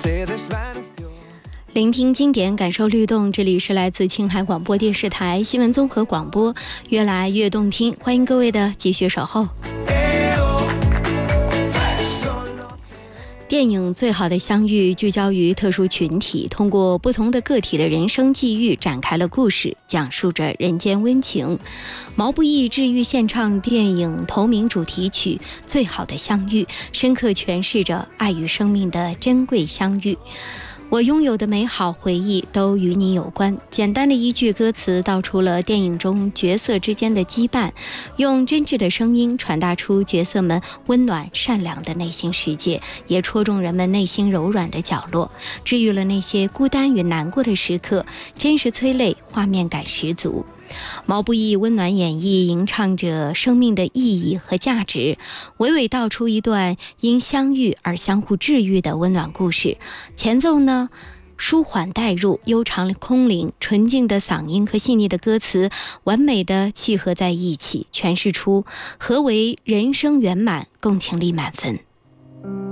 聆听经典，感受律动。这里是来自青海广播电视台新闻综合广播，越来越动听。欢迎各位的继续守候。电影《最好的相遇》聚焦于特殊群体，通过不同的个体的人生际遇展开了故事，讲述着人间温情。毛不易治愈献唱电影同名主题曲《最好的相遇》，深刻诠释着爱与生命的珍贵相遇。我拥有的美好回忆都与你有关。简单的一句歌词道出了电影中角色之间的羁绊，用真挚的声音传达出角色们温暖善良的内心世界，也戳中人们内心柔软的角落，治愈了那些孤单与难过的时刻，真实催泪，画面感十足。毛不易温暖演绎，吟唱着生命的意义和价值，娓娓道出一段因相遇而相互治愈的温暖故事。前奏呢，舒缓带入，悠长空灵，纯净的嗓音和细腻的歌词完美的契合在一起，诠释出何为人生圆满，共情力满分。